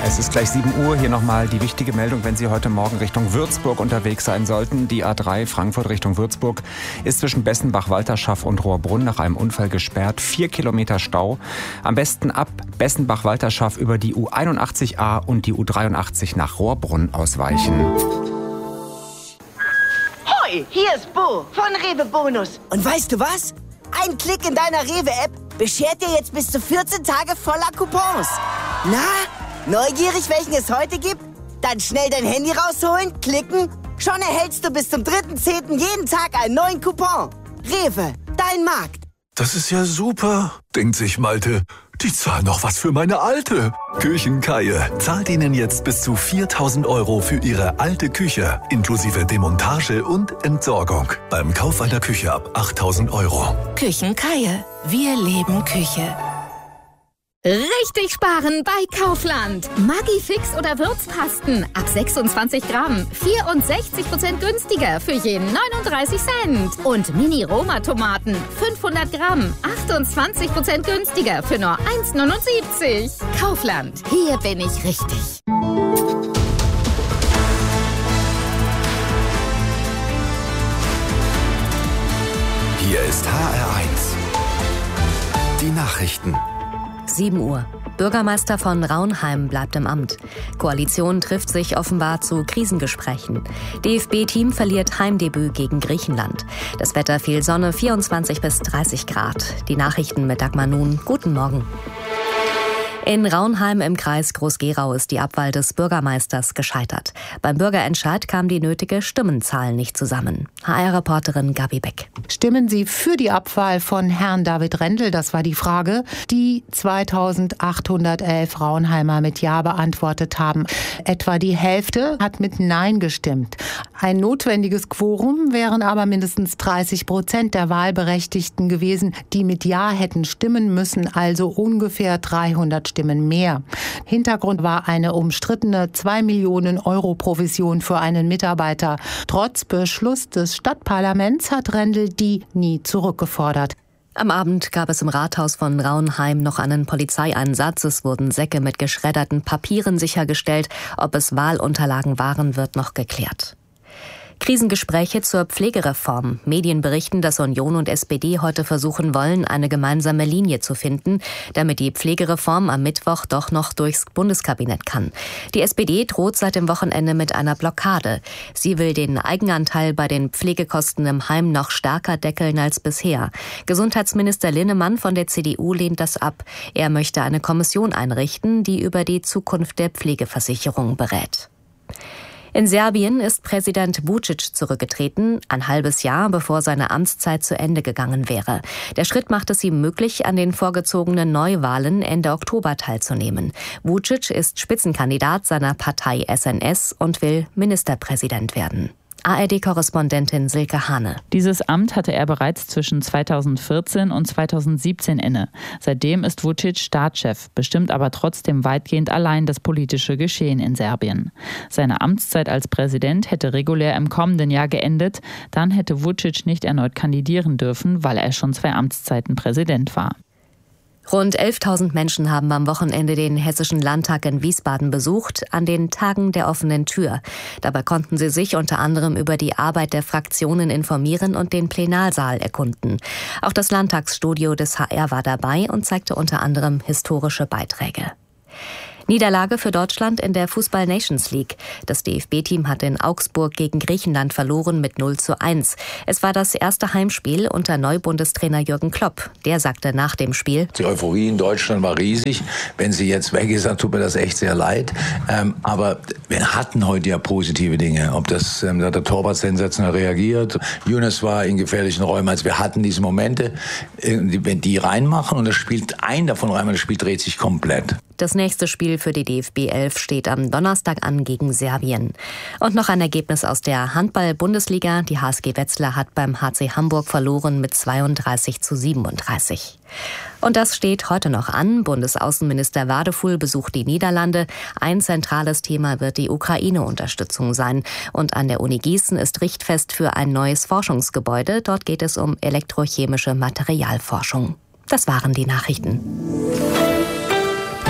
Es ist gleich 7 Uhr. Hier nochmal die wichtige Meldung, wenn Sie heute Morgen Richtung Würzburg unterwegs sein sollten. Die A3 Frankfurt Richtung Würzburg ist zwischen Bessenbach-Walterschaff und Rohrbrunn nach einem Unfall gesperrt. 4 Kilometer Stau. Am besten ab Bessenbach-Walterschaff über die U81a und die U83 nach Rohrbrunn ausweichen. Hoi, hier ist Bo von Rewe Bonus. Und weißt du was? Ein Klick in deiner Rewe-App beschert dir jetzt bis zu 14 Tage voller Coupons. Na, neugierig, welchen es heute gibt? Dann schnell dein Handy rausholen, klicken. Schon erhältst du bis zum 3.10. jeden Tag einen neuen Coupon. Rewe, dein Markt. Das ist ja super, denkt sich Malte. Die zahlen noch was für meine Alte. Küchenkaie zahlt Ihnen jetzt bis zu 4.000 € für Ihre alte Küche, inklusive Demontage und Entsorgung. Beim Kauf einer Küche ab 8.000 €. Küchenkaie. Wir leben Küche. Richtig sparen bei Kaufland. Maggi-Fix oder Würzpasten ab 26 Gramm. 64% günstiger für je 39 Cent. Und Mini-Roma-Tomaten 500 Gramm. 28% günstiger für nur 1,79. Kaufland. Hier bin ich richtig. Hier ist HR1. Die Nachrichten. 7 Uhr. Bürgermeister von Raunheim bleibt im Amt. Koalition trifft sich offenbar zu Krisengesprächen. DFB-Team verliert Heimdebüt gegen Griechenland. Das Wetter viel Sonne, 24 bis 30 Grad. Die Nachrichten mit Dagmar Nun. Guten Morgen. In Raunheim im Kreis Groß-Gerau ist die Abwahl des Bürgermeisters gescheitert. Beim Bürgerentscheid kam die nötige Stimmenzahl nicht zusammen. HR-Reporterin Gabi Beck. Stimmen Sie für die Abwahl von Herrn David Rendel? Das war die Frage, die 2811 Raunheimer mit Ja beantwortet haben. Etwa die Hälfte hat mit Nein gestimmt. Ein notwendiges Quorum wären aber mindestens 30% der Wahlberechtigten gewesen, die mit Ja hätten stimmen müssen, also ungefähr 300 Stimmen mehr. Hintergrund war eine umstrittene 2 Millionen € Provision für einen Mitarbeiter. Trotz Beschluss des Stadtparlaments hat Rendel die nie zurückgefordert. Am Abend gab es im Rathaus von Raunheim noch einen Polizeieinsatz. Es wurden Säcke mit geschredderten Papieren sichergestellt. Ob es Wahlunterlagen waren, wird noch geklärt. Krisengespräche zur Pflegereform. Medien berichten, dass Union und SPD heute versuchen wollen, eine gemeinsame Linie zu finden, damit die Pflegereform am Mittwoch doch noch durchs Bundeskabinett kann. Die SPD droht seit dem Wochenende mit einer Blockade. Sie will den Eigenanteil bei den Pflegekosten im Heim noch stärker deckeln als bisher. Gesundheitsminister Linnemann von der CDU lehnt das ab. Er möchte eine Kommission einrichten, die über die Zukunft der Pflegeversicherung berät. In Serbien ist Präsident Vučić zurückgetreten, ein halbes Jahr bevor seine Amtszeit zu Ende gegangen wäre. Der Schritt macht es ihm möglich, an den vorgezogenen Neuwahlen Ende Oktober teilzunehmen. Vučić ist Spitzenkandidat seiner Partei SNS und will Ministerpräsident werden. ARD-Korrespondentin Silke Hane. Dieses Amt hatte er bereits zwischen 2014 und 2017 inne. Seitdem ist Vučić Staatschef, bestimmt aber trotzdem weitgehend allein das politische Geschehen in Serbien. Seine Amtszeit als Präsident hätte regulär im kommenden Jahr geendet. Dann hätte Vučić nicht erneut kandidieren dürfen, weil er schon 2 Amtszeiten Präsident war. Rund 11.000 Menschen haben am Wochenende den Hessischen Landtag in Wiesbaden besucht, an den Tagen der offenen Tür. Dabei konnten sie sich unter anderem über die Arbeit der Fraktionen informieren und den Plenarsaal erkunden. Auch das Landtagsstudio des HR war dabei und zeigte unter anderem historische Beiträge. Niederlage für Deutschland in der Fußball-Nations League. Das DFB-Team hat in Augsburg gegen Griechenland verloren mit 0:1. Es war das erste Heimspiel unter Neubundestrainer Jürgen Klopp. Der sagte nach dem Spiel: Die Euphorie in Deutschland war riesig. Wenn sie jetzt weg ist, dann tut mir das echt sehr leid. Aber wir hatten heute ja positive Dinge. Ob das der Torwart sensationell reagiert. Younes war in gefährlichen Räumen. Also wir hatten diese Momente, wenn die reinmachen und das spielt ein davon rein, und das Spiel dreht sich komplett. Das nächste Spiel für die DFB 11 steht am Donnerstag an gegen Serbien. Und noch ein Ergebnis aus der Handball-Bundesliga. Die HSG Wetzlar hat beim HC Hamburg verloren mit 32:37. Und das steht heute noch an. Bundesaußenminister Wadefuhl besucht die Niederlande. Ein zentrales Thema wird die Ukraine-Unterstützung sein. Und an der Uni Gießen ist richtfest für ein neues Forschungsgebäude. Dort geht es um elektrochemische Materialforschung. Das waren die Nachrichten.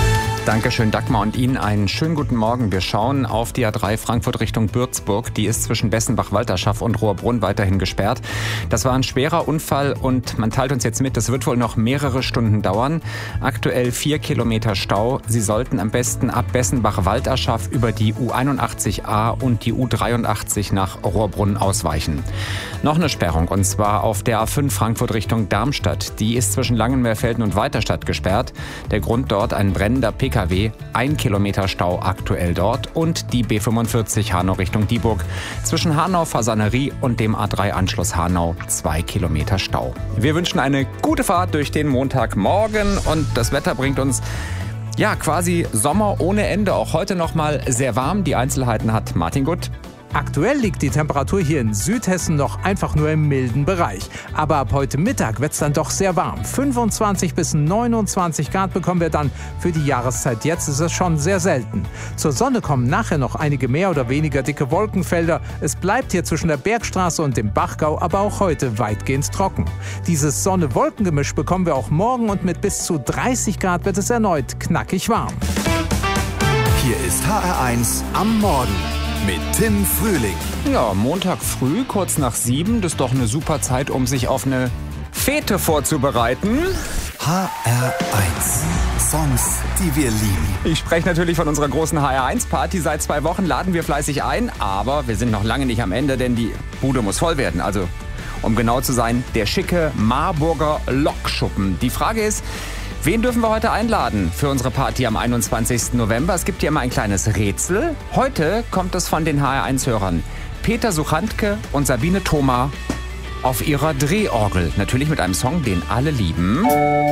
Dankeschön, Dagmar, und Ihnen einen schönen guten Morgen. Wir schauen auf die A3 Frankfurt Richtung Würzburg. Die ist zwischen Bessenbach-Walterschaff und Rohrbrunn weiterhin gesperrt. Das war ein schwerer Unfall und man teilt uns jetzt mit, das wird wohl noch mehrere Stunden dauern. Aktuell 4 Kilometer Stau. Sie sollten am besten ab Bessenbach-Walterschaff über die U81a und die U83 nach Rohrbrunn ausweichen. Noch eine Sperrung, und zwar auf der A5 Frankfurt Richtung Darmstadt. Die ist zwischen Langenmeerfelden und Weiterstadt gesperrt. Der Grund dort ein brennender PKW. 1 Kilometer Stau aktuell dort. Und die B45 Hanau Richtung Dieburg. Zwischen Hanau Fasanerie und dem A3-Anschluss Hanau 2 Kilometer Stau. Wir wünschen eine gute Fahrt durch den Montagmorgen, und das Wetter bringt uns ja quasi Sommer ohne Ende. Auch heute noch mal sehr warm. Die Einzelheiten hat Martin Gutt. Aktuell liegt die Temperatur hier in Südhessen noch einfach nur im milden Bereich. Aber ab heute Mittag wird es dann doch sehr warm. 25 bis 29 Grad bekommen wir dann. Für die Jahreszeit jetzt ist es schon sehr selten. Zur Sonne kommen nachher noch einige mehr oder weniger dicke Wolkenfelder. Es bleibt hier zwischen der Bergstraße und dem Bachgau aber auch heute weitgehend trocken. Dieses Sonne-Wolken-Gemisch bekommen wir auch morgen, und mit bis zu 30 Grad wird es erneut knackig warm. Hier ist HR1 am Morgen mit Tim Frühling. Ja, Montag früh, kurz nach 7, das ist doch eine super Zeit, um sich auf eine Fete vorzubereiten. HR1, Songs, die wir lieben. Ich spreche natürlich von unserer großen HR1-Party. Seit 2 Wochen laden wir fleißig ein, aber wir sind noch lange nicht am Ende, denn die Bude muss voll werden. Also, um genau zu sein, der schicke Marburger Lokschuppen. Die Frage ist, wen dürfen wir heute einladen für unsere Party am 21. November? Es gibt ja immer ein kleines Rätsel. Heute kommt es von den HR1-Hörern Peter Suchantke und Sabine Thoma auf ihrer Drehorgel. Natürlich mit einem Song, den alle lieben.